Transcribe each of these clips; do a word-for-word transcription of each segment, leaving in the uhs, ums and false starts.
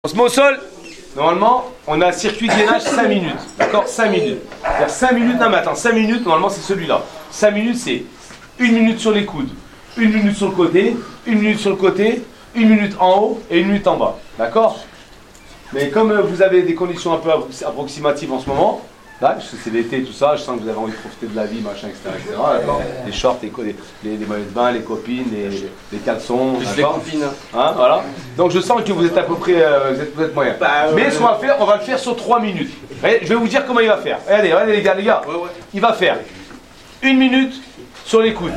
On se met au sol. Normalement, on a un circuit de gainage cinq minutes. D'accord, cinq minutes. C'est-à-dire cinq minutes, non mais attends, cinq minutes, normalement c'est celui-là. cinq minutes, c'est une minute sur les coudes, une minute sur le côté, une minute sur le côté, une minute en haut et une minute en bas. D'accord? Mais comme vous avez des conditions un peu approximatives en ce moment, là, c'est l'été, tout ça, je sens que vous avez envie de profiter de la vie, machin, et cetera, et cetera. D'accord, les shorts, les, les, les maillots de bain, les copines, les, les caleçons. Plus les copines. Hein, voilà. Donc je sens que vous êtes à peu près, euh, vous êtes peut-être moyen. Bah, euh, Mais ce qu'on va faire, on va le faire sur trois minutes. Je vais vous dire comment il va faire. Regardez, regardez les gars, les gars. Ouais, ouais. Il va faire une minute sur les coudes,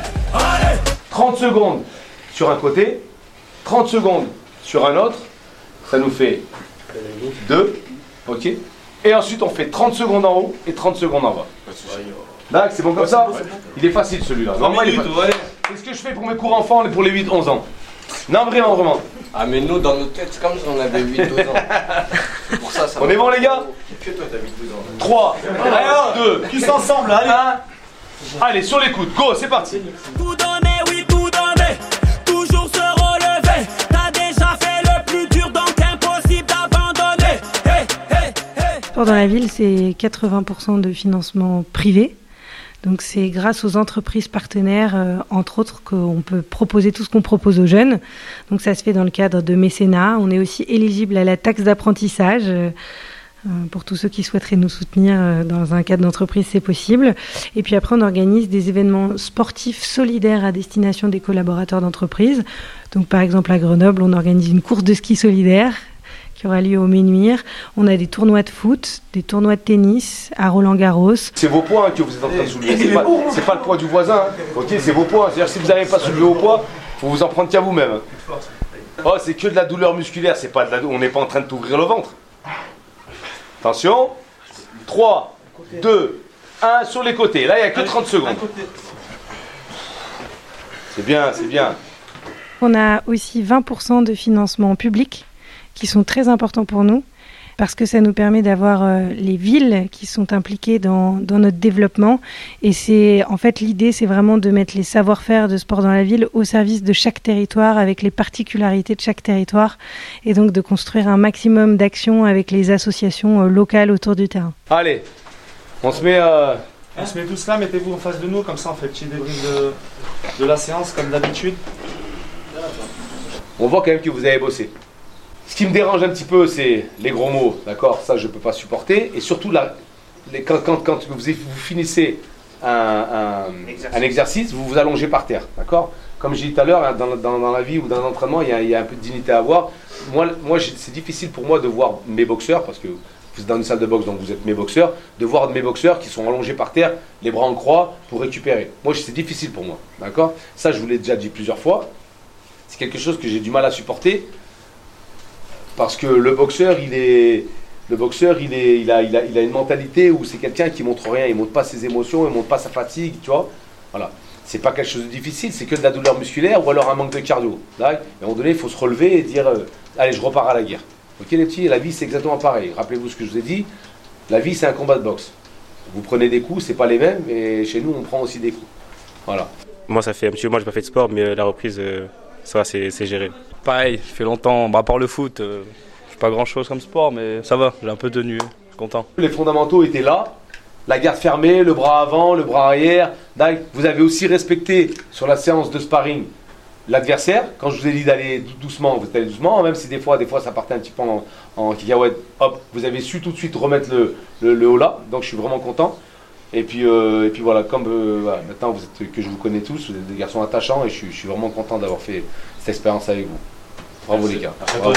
trente secondes sur un côté, trente secondes sur un autre. Ça nous fait deux, ok. Et ensuite on fait trente secondes en haut et trente secondes en bas. D'accord, c'est bon comme ça? Il est facile celui-là. C'est ce que je fais pour mes cours enfants et pour les huit onze ans. Non, vraiment, vraiment. Ah, mais nous, dans nos têtes, c'est comme si on avait huit douze ans. C'est pour ça, ça on est bon, les gars? Que toi, t'as huit douze ans. trois, deux, tous ensemble, allez. un. Allez, sur les coudes, go, c'est parti. Tout donner, oui, tout donner. Toujours se relever. T'as déjà fait le plus dur, donc impossible d'abandonner. Hey, hey, hey. Sport dans la ville, c'est quatre-vingts pour cent de financement privé. Donc c'est grâce aux entreprises partenaires, euh, entre autres, qu'on peut proposer tout ce qu'on propose aux jeunes. Donc ça se fait dans le cadre de mécénat. On est aussi éligible à la taxe d'apprentissage. Euh, pour tous ceux qui souhaiteraient nous soutenir euh, dans un cadre d'entreprise, c'est possible. Et puis après, on organise des événements sportifs solidaires à destination des collaborateurs d'entreprise. Donc par exemple à Grenoble, on organise une course de ski solidaire qui aura lieu au Ménuire. On a des tournois de foot, des tournois de tennis à Roland-Garros. C'est vos poids hein, que vous êtes en train de soulever, c'est pas, c'est pas le poids du voisin. Hein. Ok, c'est vos poids. C'est-à-dire si vous n'avez pas soulevé vos poids, il faut vous en prendre qu'à vous-même. Oh, c'est que de la douleur musculaire, c'est pas de la dou- on n'est pas en train de t'ouvrir le ventre. Attention, trois, deux, un, sur les côtés. Là, il n'y a que trente secondes. C'est bien, c'est bien. On a aussi vingt pour cent de financement public qui sont très importants pour nous parce que ça nous permet d'avoir euh, les villes qui sont impliquées dans, dans notre développement. Et c'est, en fait, l'idée, c'est vraiment de mettre les savoir-faire de sport dans la ville au service de chaque territoire avec les particularités de chaque territoire et donc de construire un maximum d'actions avec les associations euh, locales autour du terrain. Allez, on se met... Euh... On se met tous là, mettez-vous en face de nous, comme ça on fait le petit débrief de, de la séance comme d'habitude. On voit quand même que vous avez bossé. Ce qui me dérange un petit peu, c'est les gros mots, d'accord? Ça, je ne peux pas supporter. Et surtout, la, les, quand, quand, quand vous, vous finissez un, un, exercice. un exercice, vous vous allongez par terre, d'accord? Comme j'ai dit tout à l'heure, dans, dans, dans la vie ou dans l'entraînement, il y, a, il y a un peu de dignité à avoir. Moi, moi c'est difficile pour moi de voir mes boxeurs, parce que vous êtes dans une salle de boxe, donc vous êtes mes boxeurs, de voir mes boxeurs qui sont allongés par terre, les bras en croix, pour récupérer. Moi, c'est difficile pour moi, d'accord? Ça, je vous l'ai déjà dit plusieurs fois. C'est quelque chose que j'ai du mal à supporter. Parce que le boxeur, il est, le boxeur, il est, il a, il a, il a une mentalité où c'est quelqu'un qui montre rien, il montre pas ses émotions, il montre pas sa fatigue, tu vois. Voilà, c'est pas quelque chose de difficile, c'est que de la douleur musculaire ou alors un manque de cardio. Là, à un moment donné, il faut se relever et dire, euh, allez, je repars à la guerre. Ok les petits, la vie c'est exactement pareil. Rappelez-vous ce que je vous ai dit, la vie c'est un combat de boxe. Vous prenez des coups, c'est pas les mêmes, et chez nous on prend aussi des coups. Voilà. Moi ça fait un petit moment que j'ai pas fait de sport, mais la reprise. Euh... Ça va, c'est, c'est géré. Pareil, ça fait longtemps, bah, à part le foot, euh, je fais pas grand chose comme sport, mais ça va, j'ai un peu tenu, je suis content. Les fondamentaux étaient là, la garde fermée, le bras avant, le bras arrière. Vous avez aussi respecté sur la séance de sparring l'adversaire. Quand je vous ai dit d'aller doucement, vous allez doucement, même si des fois, des fois ça partait un petit peu en, en cacahuète, hop, vous avez su tout de suite remettre le, le, le haut là, donc je suis vraiment content. Et puis, euh, et puis voilà, comme euh, voilà, maintenant vous êtes, que je vous connais tous, vous êtes des garçons attachants et je suis, je suis vraiment content d'avoir fait cette expérience avec vous. Bravo Merci. Les gars. Bravo.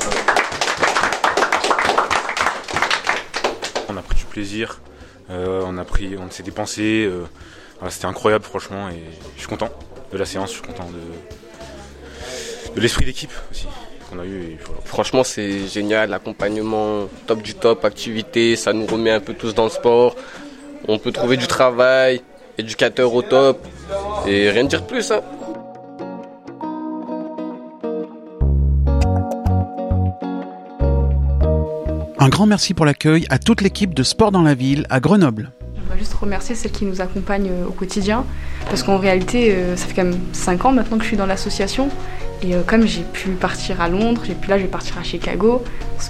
On a pris du plaisir, euh, on a pris, on s'est dépensé, euh, voilà, c'était incroyable franchement et je suis content de la séance, je suis content de, de l'esprit d'équipe aussi qu'on a eu. Et voilà. Franchement c'est génial, l'accompagnement top du top, activité, ça nous remet un peu tous dans le sport. On peut trouver du travail, éducateur au top, et rien de dire de plus. Hein. Un grand merci pour l'accueil à toute l'équipe de Sport dans la ville à Grenoble. voudrais juste remercier celles qui nous accompagnent euh, au quotidien, parce qu'en réalité, euh, ça fait quand même cinq ans maintenant que je suis dans l'association, et euh, comme j'ai pu partir à Londres, j'ai pu, là je vais partir à Chicago,